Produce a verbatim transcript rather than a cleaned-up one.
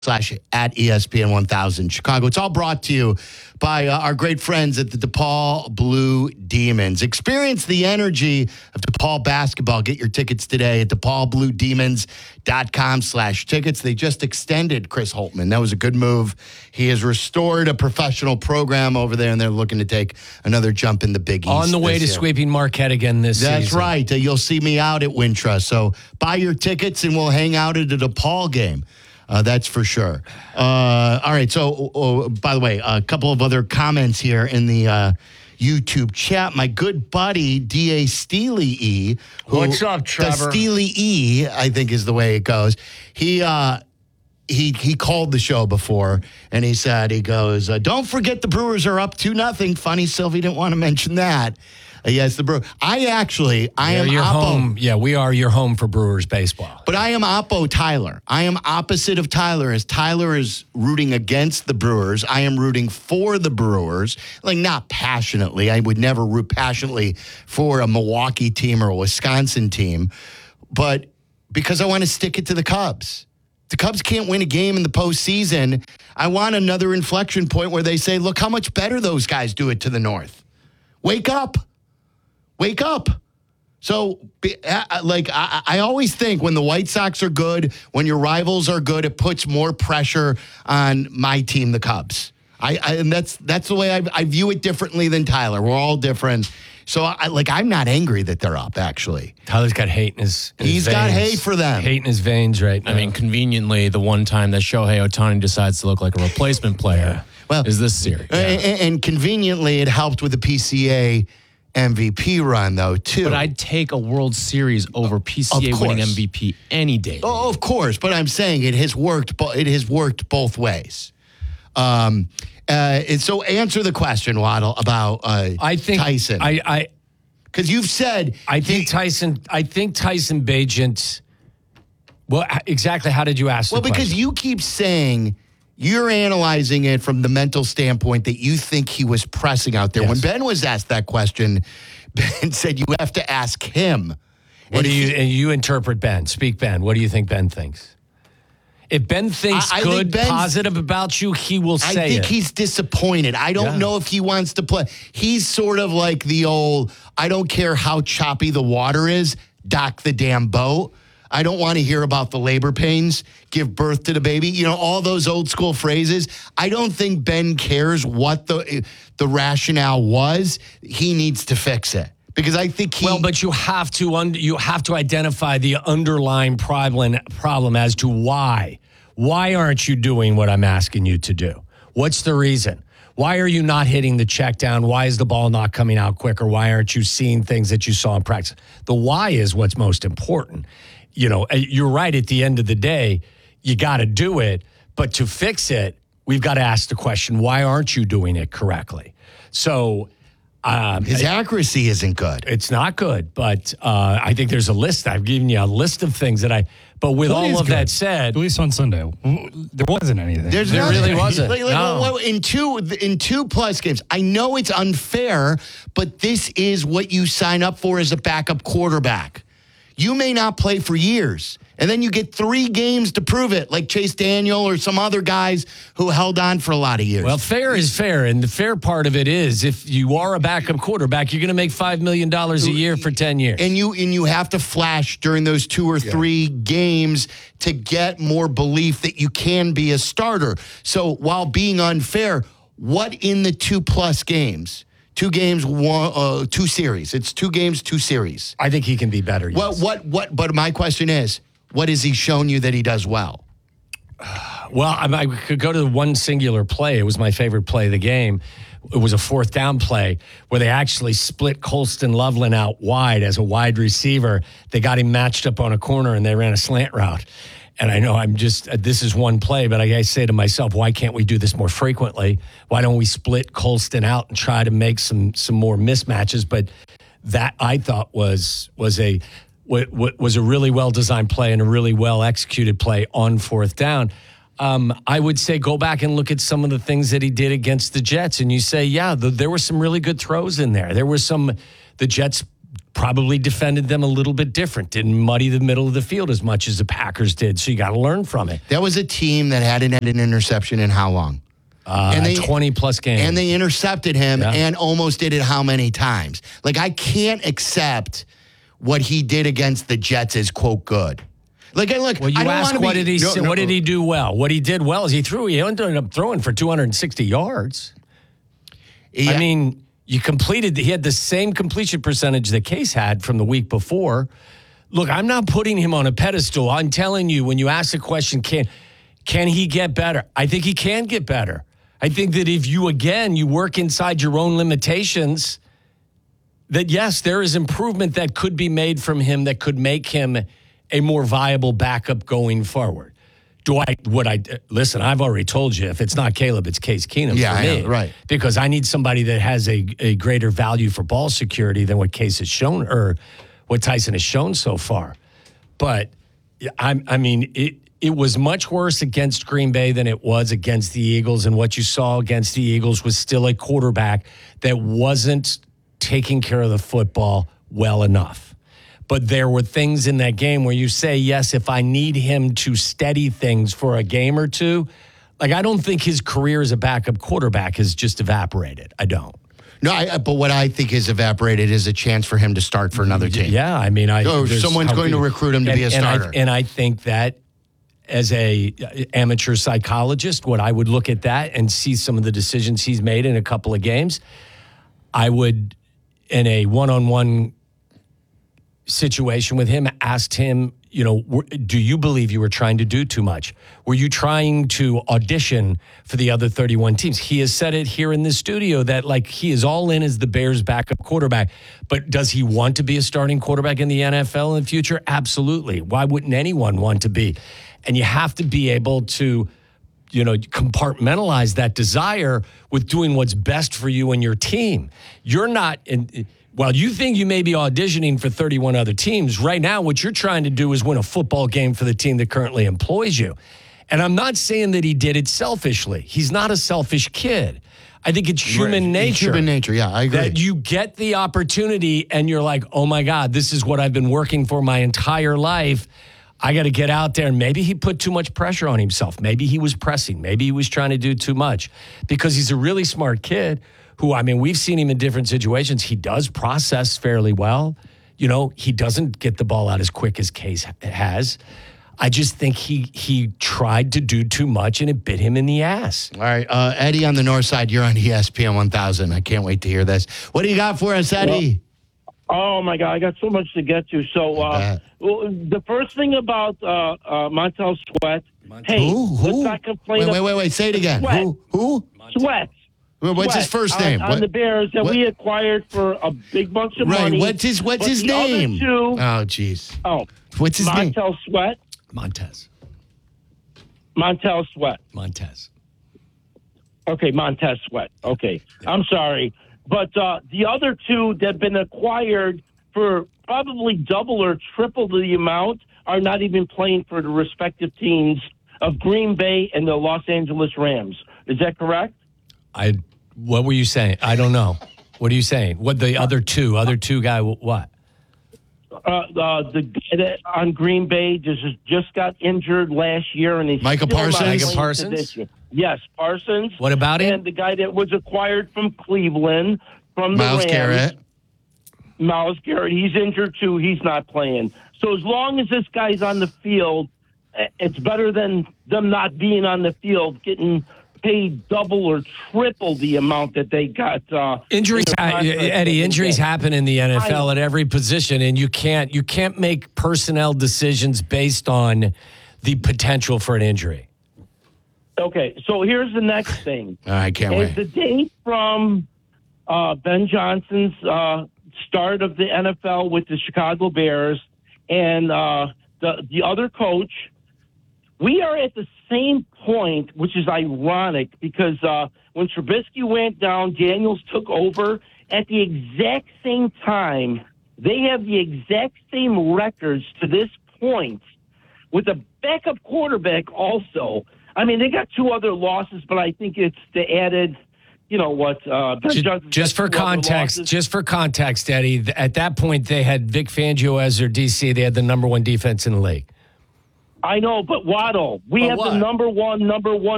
slash at E S P N one thousand Chicago. It's all brought to you by uh, our great friends at the DePaul Blue Demons. Experience the energy of DePaul basketball. Get your tickets today at DePaulBlueDemons.com slash tickets. They just extended Chris Holtmann. That was a good move. He has restored a professional program over there, and they're looking to take another jump in the Big East. On the way to year. sweeping Marquette again this That's season. That's right. Uh, you'll see me out at Wintrust. So buy your tickets, and we'll hang out at a DePaul game. Uh, that's for sure. Uh, all right. So, oh, by the way, a couple of other comments here in the uh, YouTube chat. My good buddy, D A Steely E. Who, What's up, Trevor? The Steely E, I think is the way it goes. He, uh, he, he called the show before, and he said, he goes, uh, don't forget the Brewers are up two nothing. Funny, Sylvie didn't want to mention that. Uh, yes, the Brewer. I actually, I yeah, am your Oppo. home. Yeah, we are your home for Brewers baseball. But I am Oppo Tyler. I am opposite of Tyler. As Tyler is rooting against the Brewers, I am rooting for the Brewers. Like, not passionately. I would never root passionately for a Milwaukee team or a Wisconsin team. But because I want to stick it to the Cubs. The Cubs can't win a game in the postseason. I want another inflection point where they say, look how much better those guys do it to the North. Wake up. Wake up. So, like, I, I always think when the White Sox are good, when your rivals are good, it puts more pressure on my team, the Cubs. I, I and that's that's the way I, I view it differently than Tyler. We're all different. So, I, like, I'm not angry that they're up, actually. Tyler's got hate in his, in He's his got veins. hate for them. Hate in his veins right now. I mean, conveniently, the one time that Shohei Ohtani decides to look like a replacement player well, is this series. Yeah. And, and conveniently, it helped with the P C A M V P run, though, too. But I'd take a World Series over P C A winning M V P any day. Oh, of course. But I'm saying it has worked. It has worked both ways. Um, uh, and so answer the question, Waddle, about uh, I think Tyson. I, I, because you've said I think he, Tyson. I think Tyson Bagent. Well, exactly. How did you ask? Well, the because question? you keep saying. You're analyzing it from the mental standpoint that you think he was pressing out there. Yes. When Ben was asked that question, Ben said you have to ask him. What and do you he, and you interpret Ben? Speak Ben. What do you think Ben thinks? If Ben thinks I, I good, think positive about you, he will say it. I think it. he's disappointed. I don't Yeah. know if he wants to play. He's sort of like the old, I don't care how choppy the water is, dock the damn boat. I don't want to hear about the labor pains, give birth to the baby. You know, all those old school phrases. I don't think Ben cares what the the rationale was. He needs to fix it because I think he. Well, but you have to un- you have to identify the underlying problem problem as to why. Why aren't you doing what I'm asking you to do? What's the reason? Why are you not hitting the check down? Why is the ball not coming out quicker? Why aren't you seeing things that you saw in practice? The why is what's most important. You know, you're right. At the end of the day, you got to do it. But to fix it, we've got to ask the question, why aren't you doing it correctly? So um, his accuracy isn't good. It's not good. But uh, I think there's a list. I've given you a list of things that I, but with What all is of good? that said. At least on Sunday, there wasn't anything. There's There nothing. really wasn't. Like, like, No. well, in two in two plus games, I know it's unfair, but this is what you sign up for as a backup quarterback. You may not play for years, and then you get three games to prove it, like Chase Daniel or some other guys who held on for a lot of years. Well, fair is fair, and the fair part of it is if you are a backup quarterback, you're going to make five million dollars a year for ten years. And you and you have to flash during those two or three games to get more belief that you can be a starter. So while being unfair, what in the two plus games? Two games, one, uh, two series. It's two games, two series. I think he can be better. Yes. What, what, what? But my question is, what has he shown you that he does well? Well, I, I could go to the one singular play. It was my favorite play of the game. It was a fourth down play where they actually split Colston Loveland out wide as a wide receiver. They got him matched up on a corner and they ran a slant route. And I know I'm just, uh, this is one play, but I, I say to myself, why can't we do this more frequently? Why don't we split Colston out and try to make some some more mismatches? But that I thought was was a was a really well designed play and a really well executed play on fourth down. Um, I would say go back and look at some of the things that he did against the Jets, and you say, yeah, the, there were some really good throws in there. There were some the Jets probably defended them a little bit different, didn't muddy the middle of the field as much as the Packers did. So you got to learn from it. That was a team that hadn't had an interception in how long? Uh, and they, twenty plus games. And they intercepted him yeah. and almost did it how many times? Like, I can't accept what he did against the Jets as, quote, good. Like, look, well, you I don't ask what be, did he no, no, what did he do well? What he did well is he threw. He ended up throwing for two hundred sixty yards. Yeah. I mean, you completed. He had the same completion percentage that Case had from the week before. Look, I'm not putting him on a pedestal. I'm telling you, when you ask the question, can can he get better? I think he can get better. I think that if you again you work inside your own limitations, that yes, there is improvement that could be made from him that could make him a more viable backup going forward. Do I, would I, listen, I've already told you, if it's not Caleb, it's Case Keenum yeah, for me. I know, right. Because I need somebody that has a, a greater value for ball security than what Case has shown, or what Tyson has shown so far. But, I, I mean, it, it was much worse against Green Bay than it was against the Eagles, and what you saw against the Eagles was still a quarterback that wasn't taking care of the football well enough. But there were things in that game where you say, yes, if I need him to steady things for a game or two, like I don't think his career as a backup quarterback has just evaporated. I don't. No, I, but what I think is evaporated is a chance for him to start for another team. Yeah, I mean, I oh, someone's going to recruit him to and, be a starter. And I, and I think that as a amateur psychologist, what I would look at that and see some of the decisions he's made in a couple of games, I would, in a one-on-one situation with him, asked him, you know, do you believe you were trying to do too much? Were you trying to audition for the other thirty-one teams? He has said it here in the studio that, like, he is all in as the Bears' backup quarterback. But does he want to be a starting quarterback in the N F L in the future? Absolutely. Why wouldn't anyone want to be? And you have to be able to, you know, compartmentalize that desire with doing what's best for you and your team. You're not in... While you think you may be auditioning for thirty-one other teams, right now what you're trying to do is win a football game for the team that currently employs you. And I'm not saying that he did it selfishly. He's not a selfish kid. I think it's human right. nature. It's human nature, yeah, I agree. That you get the opportunity and you're like, oh my God, this is what I've been working for my entire life. I got to get out there. And maybe he put too much pressure on himself. Maybe he was pressing. Maybe he was trying to do too much, because he's a really smart kid who, I mean, we've seen him in different situations. He does process fairly well. You know, he doesn't get the ball out as quick as Case has. I just think he he tried to do too much and it bit him in the ass. All right, uh, Eddie on the north side, you're on E S P N one thousand. I can't wait to hear this. What do you got for us, Eddie? Well, oh, my God, I got so much to get to. So uh, well, the first thing about uh, uh, Montez Sweat, hey, who? Who? let's not complain. Wait, wait, wait, wait. Say it again. Sweat. Who? Who? Sweat. What's Sweat his first name? On, what? on the Bears that what? we acquired for a big bunch of right. money. What's his What's but his the name? Other two, oh, jeez. Oh, what's his Montez name? Sweat. Montez. Montez Sweat. Montez. Okay, Montez Sweat. Okay, I'm sorry, but uh, the other two that have been acquired for probably double or triple the amount are not even playing for the respective teams of Green Bay and the Los Angeles Rams. Is that correct? I. What were you saying? I don't know. What are you saying? What the other two? Other two guy? What? Uh, uh, the guy that on Green Bay just just got injured last year, and he's Micah still not Parsons? playing Micah Parsons? this year. Yes, Parsons. What about him? And the guy that was acquired from Cleveland from the Myles Rams. Garrett. Myles Garrett. He's injured too. He's not playing. So as long as this guy's on the field, it's better than them not being on the field, getting paid double or triple the amount that they got. Uh, Injuries, in their ha- contract Eddie. that Injuries they get. happen in the N F L I- at every position, and you can't you can't make personnel decisions based on the potential for an injury. Okay, so here's the next thing. I can't Is wait. the date from uh, Ben Johnson's uh, start of the N F L with the Chicago Bears and uh, the the other coach. We are at the same point, which is ironic because uh, when Trubisky went down, Daniels took over at the exact same time. They have the exact same records to this point with a backup quarterback also. I mean, they got two other losses, but I think it's the added you know what? Uh, Ben Just, Johnson just for context, just for context, Eddie. th- At that point, they had Vic Fangio as their D C. They had the number one defense in the league. I know, but Waddle, we But have what? the number one, number one